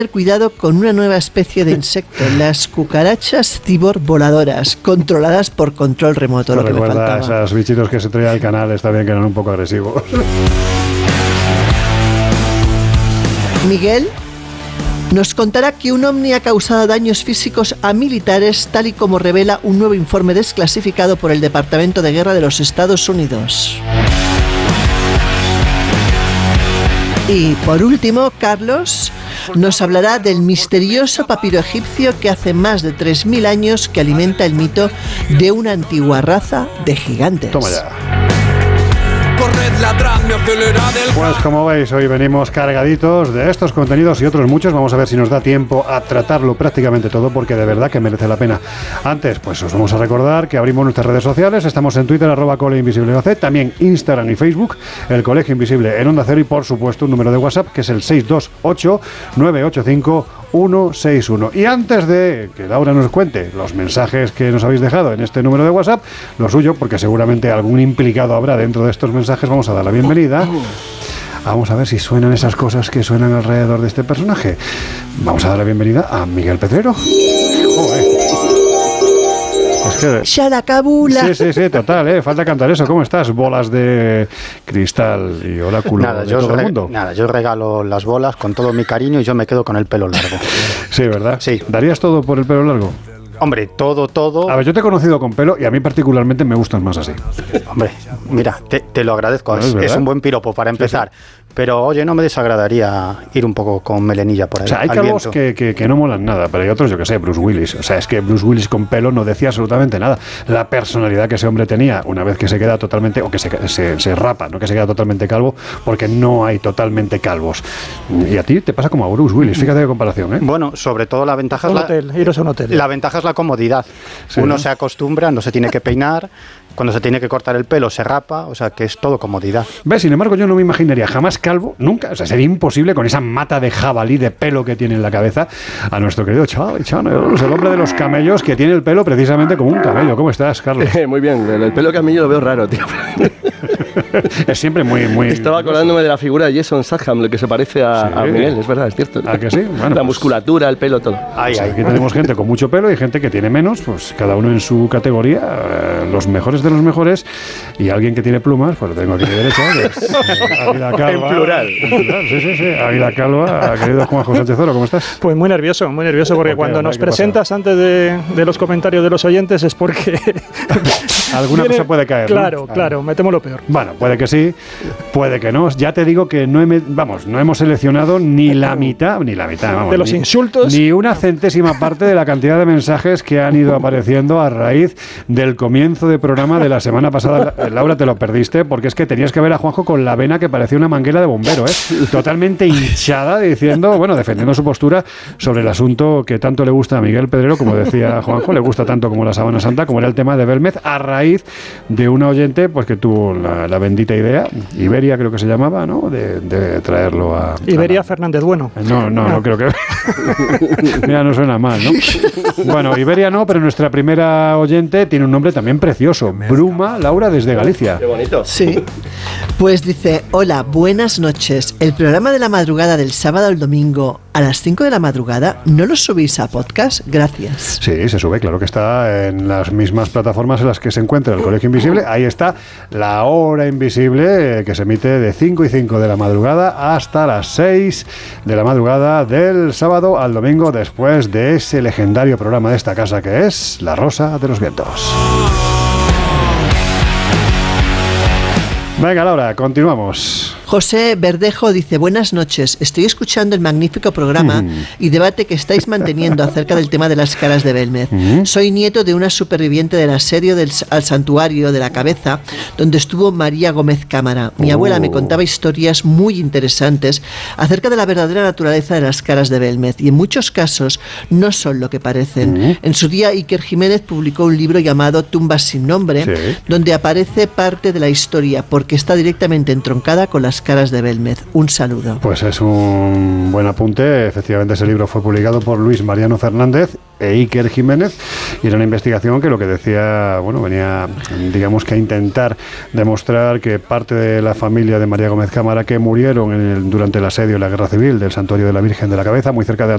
cuidado con una nueva especie de insecto, las cucarachas cibor voladoras, controladas por control remoto. Lo que me faltaba. Esos bichitos que se traen al canal, está bien que eran un poco agresivos. Miguel nos contará que un ovni ha causado daños físicos a militares, tal y como revela un nuevo informe desclasificado por el Departamento de Guerra de los Estados Unidos. Y por último, Carlos nos hablará del misterioso papiro egipcio que hace más de 3.000 años que alimenta el mito de una antigua raza de gigantes. Toma ya. Pues como veis, hoy venimos cargaditos de estos contenidos y otros muchos. Vamos a ver si nos da tiempo a tratarlo prácticamente todo, porque de verdad que merece la pena. Antes, pues os vamos a recordar que abrimos nuestras redes sociales. Estamos en Twitter, @ColeInvisibleOC, también Instagram y Facebook, el Colegio Invisible en Onda Cero, y por supuesto un número de WhatsApp que es el 628-985-161. Y antes de que Laura nos cuente los mensajes que nos habéis dejado en este número de WhatsApp, lo suyo, porque seguramente algún implicado habrá dentro de estos mensajes, vamos a dar la bienvenida. Vamos a ver si suenan esas cosas que suenan alrededor de este personaje. Vamos a dar la bienvenida a Miguel Pedrero. Joder. Es que... Shalakabula. Sí, total, falta cantar eso. ¿Cómo estás? Bolas de cristal y oráculo de todo el mundo. Nada, yo regalo las bolas con todo mi cariño y yo me quedo con el pelo largo. Sí, ¿verdad? Sí. ¿Darías todo por el pelo largo? Hombre, todo... A ver, yo te he conocido con pelo y a mí particularmente me gustan más así. Hombre, mira, te lo agradezco. No, es un buen piropo para empezar. Sí. Pero, oye, no me desagradaría ir un poco con melenilla por ahí. O sea, hay calvos que no molan nada, pero hay otros, yo que sé, Bruce Willis. O sea, es que Bruce Willis con pelo no decía absolutamente nada. La personalidad que ese hombre tenía, una vez que se queda totalmente, o que se rapa, no que se queda totalmente calvo, porque no hay totalmente calvos. Y a ti te pasa como a Bruce Willis, fíjate qué comparación, ¿eh? Bueno, sobre todo la ventaja iros a un hotel. La ventaja es la comodidad. Sí, uno se acostumbra, no se tiene que peinar. Cuando se tiene que cortar el pelo se rapa, o sea que es todo comodidad. ¿Ves? Sin embargo, yo no me imaginaría jamás calvo, nunca. O sea, sería imposible con esa mata de jabalí de pelo que tiene en la cabeza a nuestro querido Charlie Channels, el hombre de los camellos, que tiene el pelo precisamente como un camello. ¿Cómo estás, Carlos? Muy bien, el pelo camello lo veo raro, tío. Es siempre muy... Estaba acordándome de la figura de Jason Statham, lo que se parece a Miguel, es verdad, es cierto. ¿A que sí? Bueno, la musculatura, el pelo, todo. Aquí tenemos gente con mucho pelo y gente que tiene menos, pues cada uno en su categoría, los mejores de los mejores, y alguien que tiene plumas, pues lo tengo aquí a mi derecha, pues, Águila Calva. En plural. Sí, Águila Calva, querido Juanjo Sánchez Oro, ¿cómo estás? Pues muy nervioso, porque cuando nos presentas antes de los comentarios de los oyentes es porque... Alguna cosa puede caer, Claro, ¿no? claro, me temo lo peor. Bueno, puede que sí, puede que no. Ya te digo que no hemos seleccionado ni la mitad, vamos, de los insultos. Ni una centésima parte de la cantidad de mensajes que han ido apareciendo a raíz del comienzo de programa de la semana pasada. Laura, te lo perdiste porque es que tenías que ver a Juanjo con la vena que parecía una manguera de bombero, totalmente hinchada, defendiendo su postura sobre el asunto que tanto le gusta a Miguel Pedrero, como decía Juanjo, le gusta tanto como la Sábana Santa, como era el tema de Belmez, a raíz de una oyente pues que tuvo la bendita idea, Iberia creo que se llamaba, ¿no? De traerlo a... Iberia Fernández Bueno. No creo que... Mira, no suena mal, ¿no? Bueno, Iberia no, pero nuestra primera oyente tiene un nombre también precioso, Bruma Laura, desde Galicia. Qué bonito. Sí. Pues dice, hola, buenas noches. El programa de la madrugada del sábado al domingo a las 5 de la madrugada, ¿no lo subís a podcast? Gracias. Sí, se sube, claro que está en las mismas plataformas en las que se encuentra el Colegio Invisible. Ahí está La Hora Invisible, que se emite de 5 y 5 de la madrugada hasta las 6 de la madrugada del sábado al domingo, después de ese legendario programa de esta casa que es La Rosa de los Vientos. Venga, Laura, continuamos. José Verdejo dice, buenas noches, estoy escuchando el magnífico programa y debate que estáis manteniendo acerca del tema de las caras de Belmez. Soy nieto de una superviviente del asedio al santuario de la Cabeza, donde estuvo María Gómez Cámara. Mi abuela me contaba historias muy interesantes acerca de la verdadera naturaleza de las caras de Belmez, y en muchos casos no son lo que parecen. En su día Iker Jiménez publicó un libro llamado Tumbas sin nombre, donde aparece parte de la historia, porque está directamente entroncada con las caras de Belmez. Un saludo. Pues es un buen apunte. Efectivamente, ese libro fue publicado por Luis Mariano Fernández e Iker Jiménez, y era una investigación que lo que decía, venía, digamos, que a intentar demostrar que parte de la familia de María Gómez Cámara, que murieron durante el asedio y la guerra civil del santuario de la Virgen de la Cabeza, muy cerca de